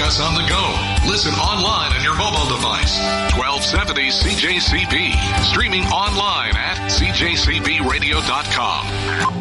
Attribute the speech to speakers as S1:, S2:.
S1: us on the go. Listen online on your mobile device. 1270 CJCB. Streaming online at cjcbradio.com.